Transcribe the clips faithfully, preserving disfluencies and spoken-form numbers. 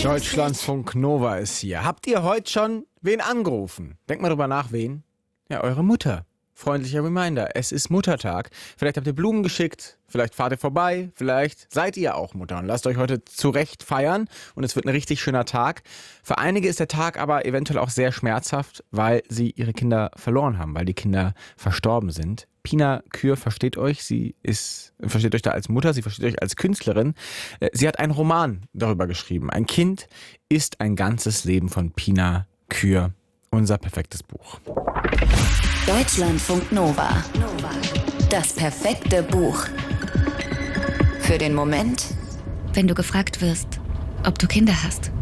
Deutschlandfunk Nova ist hier. Habt ihr heute schon wen angerufen? Denkt mal drüber nach, wen? Ja, eure Mutter. Freundlicher Reminder, es ist Muttertag. Vielleicht habt ihr Blumen geschickt, vielleicht fahrt ihr vorbei, vielleicht seid ihr auch Mutter und lasst euch heute zurecht feiern und es wird ein richtig schöner Tag. Für einige ist der Tag aber eventuell auch sehr schmerzhaft, weil sie ihre Kinder verloren haben, weil die Kinder verstorben sind. Pina Kür versteht euch, sie ist, versteht euch da als Mutter, sie versteht euch als Künstlerin. Sie hat einen Roman darüber geschrieben. Ein Kind ist ein ganzes Leben von Pina Kür. Unser perfektes Buch. Deutschlandfunk Nova. Das perfekte Buch. Für den Moment, wenn du gefragt wirst, ob du Kinder hast.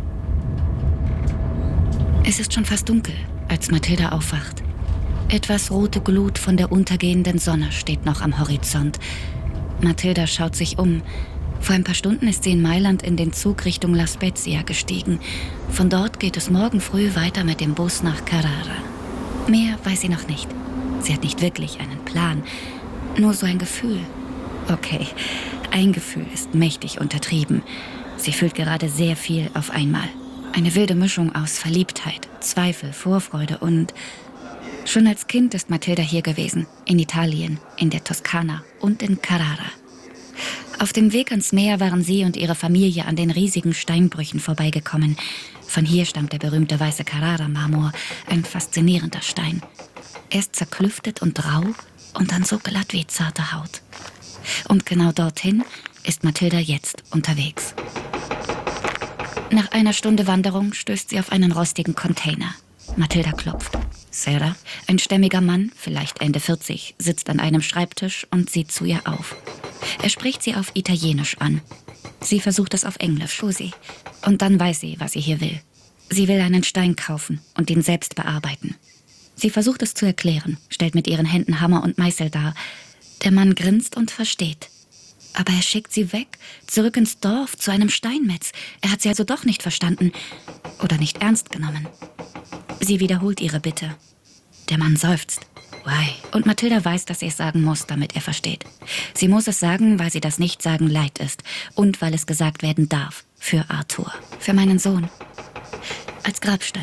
Es ist schon fast dunkel, als Mathilda aufwacht. Etwas rote Glut von der untergehenden Sonne steht noch am Horizont. Mathilda schaut sich um. Vor ein paar Stunden ist sie in Mailand in den Zug Richtung La Spezia gestiegen. Von dort geht es morgen früh weiter mit dem Bus nach Carrara. Mehr weiß sie noch nicht. Sie hat nicht wirklich einen Plan, nur so ein Gefühl. Okay, ein Gefühl ist mächtig untertrieben. Sie fühlt gerade sehr viel auf einmal. Eine wilde Mischung aus Verliebtheit, Zweifel, Vorfreude und... Schon als Kind ist Mathilda hier gewesen, in Italien, in der Toskana und in Carrara. Auf dem Weg ans Meer waren sie und ihre Familie an den riesigen Steinbrüchen vorbeigekommen. Von hier stammt der berühmte weiße Carrara-Marmor, ein faszinierender Stein. Erst zerklüftet und rau und dann so glatt wie zarte Haut. Und genau dorthin ist Mathilda jetzt unterwegs. Nach einer Stunde Wanderung stößt sie auf einen rostigen Container. Mathilda klopft. Serra, ein stämmiger Mann, vielleicht Ende vierzig, sitzt an einem Schreibtisch und sieht zu ihr auf. Er spricht sie auf Italienisch an. Sie versucht es auf Englisch, Scusi. Und dann weiß sie, was sie hier will. Sie will einen Stein kaufen und ihn selbst bearbeiten. Sie versucht es zu erklären, stellt mit ihren Händen Hammer und Meißel dar. Der Mann grinst und versteht. Aber er schickt sie weg, zurück ins Dorf, zu einem Steinmetz. Er hat sie also doch nicht verstanden oder nicht ernst genommen. Sie wiederholt ihre Bitte. Der Mann seufzt. Why? Und Mathilda weiß, dass sie es sagen muss, damit er versteht. Sie muss es sagen, weil sie das Nicht-Sagen leid ist. Und weil es gesagt werden darf. Für Arthur. Für meinen Sohn. Als Grabstein.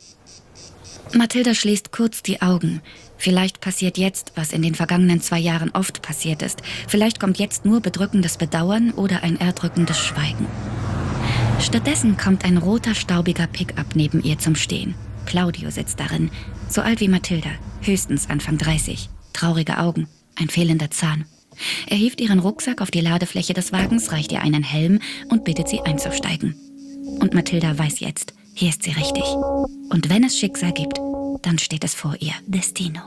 Mathilda schließt kurz die Augen. Vielleicht passiert jetzt, was in den vergangenen zwei Jahren oft passiert ist. Vielleicht kommt jetzt nur bedrückendes Bedauern oder ein erdrückendes Schweigen. Stattdessen kommt ein roter, staubiger Pick-up neben ihr zum Stehen. Claudio sitzt darin, so alt wie Mathilda, höchstens Anfang dreißig. Traurige Augen, ein fehlender Zahn. Er hieft ihren Rucksack auf die Ladefläche des Wagens, reicht ihr einen Helm und bittet sie einzusteigen. Und Mathilda weiß jetzt, hier ist sie richtig. Und wenn es Schicksal gibt, dann steht es vor ihr, Destino.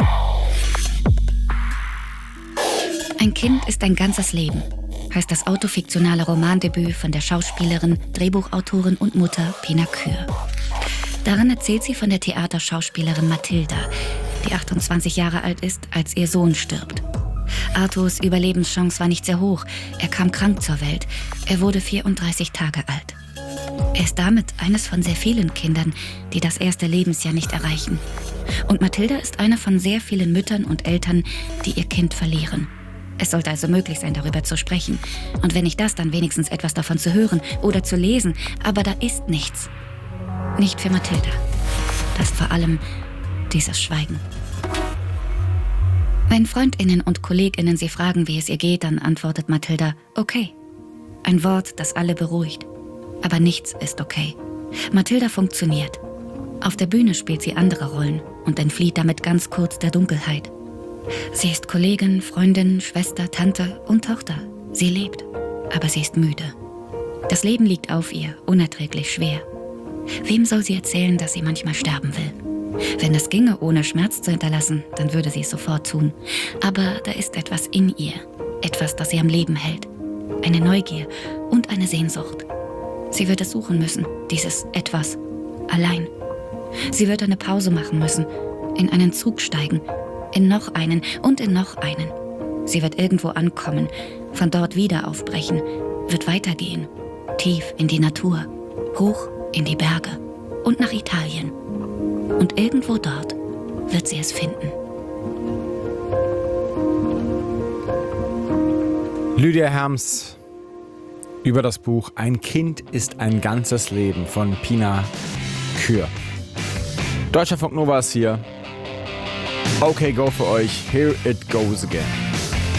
Ein Kind ist ein ganzes Leben, heißt das autofiktionale Romandebüt von der Schauspielerin, Drehbuchautorin und Mutter Pina Kür. Darin erzählt sie von der Theaterschauspielerin Mathilda, die achtundzwanzig Jahre alt ist, als ihr Sohn stirbt. Arthurs Überlebenschance war nicht sehr hoch. Er kam krank zur Welt. Er wurde vierunddreißig Tage alt. Er ist damit eines von sehr vielen Kindern, die das erste Lebensjahr nicht erreichen. Und Mathilda ist eine von sehr vielen Müttern und Eltern, die ihr Kind verlieren. Es sollte also möglich sein, darüber zu sprechen. Und wenn nicht das, dann wenigstens etwas davon zu hören oder zu lesen. Aber da ist nichts. Nicht für Mathilda. Das ist vor allem dieses Schweigen. Wenn FreundInnen und KollegInnen sie fragen, wie es ihr geht, dann antwortet Mathilda, okay. Ein Wort, das alle beruhigt. Aber nichts ist okay. Mathilda funktioniert. Auf der Bühne spielt sie andere Rollen und entflieht damit ganz kurz der Dunkelheit. Sie ist Kollegin, Freundin, Schwester, Tante und Tochter. Sie lebt, aber sie ist müde. Das Leben liegt auf ihr, unerträglich schwer. Wem soll sie erzählen, dass sie manchmal sterben will? Wenn das ginge, ohne Schmerz zu hinterlassen, dann würde sie es sofort tun. Aber da ist etwas in ihr, etwas, das sie am Leben hält. Eine Neugier und eine Sehnsucht. Sie wird es suchen müssen, dieses Etwas, allein. Sie wird eine Pause machen müssen, in einen Zug steigen, in noch einen und in noch einen. Sie wird irgendwo ankommen, von dort wieder aufbrechen, wird weitergehen, tief in die Natur, hoch in die Berge und nach Italien. Und irgendwo dort wird sie es finden. Lydia Herms über das Buch Ein Kind ist ein ganzes Leben von Pina Kür. Deutschlandfunk Nova ist hier. Okay, go für euch. Here it goes again.